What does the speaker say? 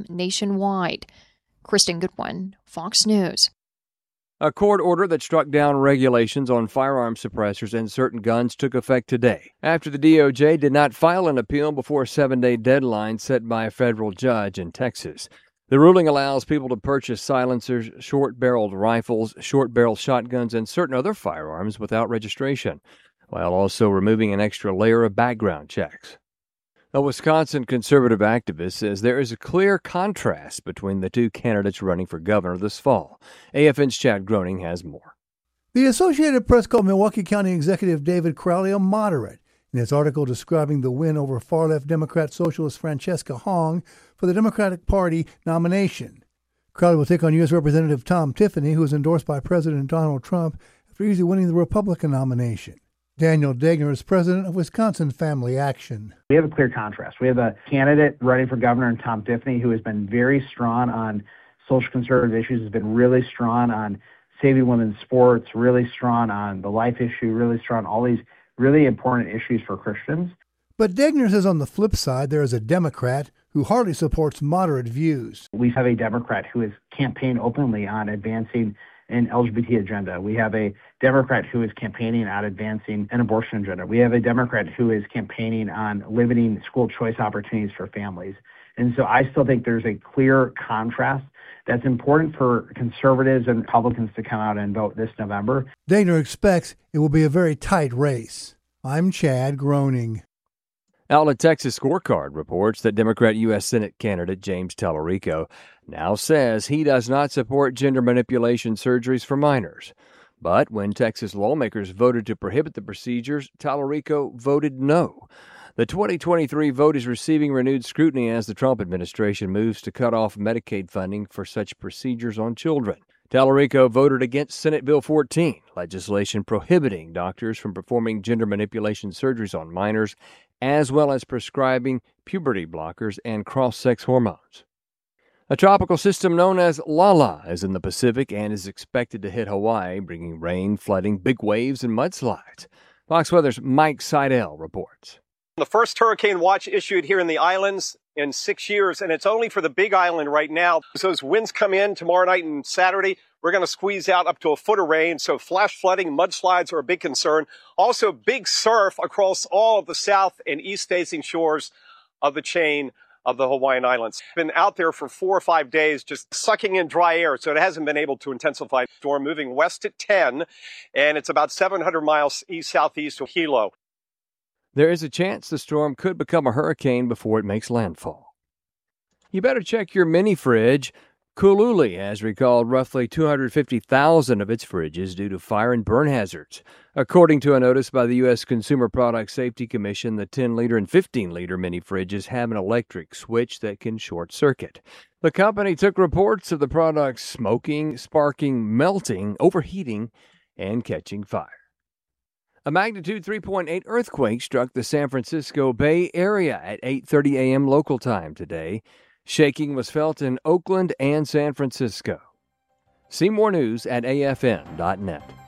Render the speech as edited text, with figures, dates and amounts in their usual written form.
them nationwide. Kristen Goodwin, Fox News. A court order that struck down regulations on firearm suppressors and certain guns took effect today, after the DOJ did not file an appeal before a 7-day deadline set by a federal judge in Texas. The ruling allows people to purchase silencers, short-barreled rifles, short-barrel shotguns, and certain other firearms without registration, while also removing an extra layer of background checks. A Wisconsin conservative activist says there is a clear contrast between the two candidates running for governor this fall. AFN's Chad Groening has more. The Associated Press called Milwaukee County Executive David Crowley a moderate in his article describing the win over far-left Democrat socialist Francesca Hong for the Democratic Party nomination. Crowley will take on U.S. Representative Tom Tiffany, who was endorsed by President Donald Trump after easily winning the Republican nomination. Daniel Degner is president of Wisconsin Family Action. We have a clear contrast. We have a candidate running for governor in Tom Tiffany who has been very strong on social conservative issues, has been really strong on saving women's sports, really strong on the life issue, really strong on all these really important issues for Christians. But Degner says on the flip side, there is a Democrat who hardly supports moderate views. We have a Democrat who has campaigned openly on advancing an LGBT agenda. We have a Democrat who is campaigning on advancing an abortion agenda. We have a Democrat who is campaigning on limiting school choice opportunities for families. And so I still think there's a clear contrast that's important for conservatives and Republicans to come out and vote this November. Degner expects it will be a very tight race. I'm Chad Groening. Outlet Texas Scorecard reports that Democrat U.S. Senate candidate James Tallarico now says he does not support gender manipulation surgeries for minors. But when Texas lawmakers voted to prohibit the procedures, Tallarico voted no. The 2023 vote is receiving renewed scrutiny as the Trump administration moves to cut off Medicaid funding for such procedures on children. Tallarico voted against Senate Bill 14, legislation prohibiting doctors from performing gender manipulation surgeries on minors, as well as prescribing puberty blockers and cross-sex hormones. A tropical system known as Lala is in the Pacific and is expected to hit Hawaii, bringing rain, flooding, big waves, and mudslides. Fox Weather's Mike Seidel reports. The first hurricane watch issued here in the islands in 6 years, and it's only for the Big Island right now. So as winds come in tomorrow night and Saturday, we're going to squeeze out up to a foot of rain. So flash flooding, mudslides are a big concern. Also, big surf across all of the south and east-facing shores of the chain of the Hawaiian Islands. Been out there for 4 or 5 days, just sucking in dry air, so it hasn't been able to intensify. Storm moving west at 10, and it's about 700 miles east-southeast of Hilo. There is a chance the storm could become a hurricane before it makes landfall. You better check your mini fridge. Kululi has recalled roughly 250,000 of its fridges due to fire and burn hazards. According to a notice by the U.S. Consumer Product Safety Commission, the 10-liter and 15-liter mini fridges have an electric switch that can short-circuit. The company took reports of the products smoking, sparking, melting, overheating, and catching fire. A magnitude 3.8 earthquake struck the San Francisco Bay Area at 8:30 a.m. local time today. Shaking was felt in Oakland and San Francisco. See more news at afn.net.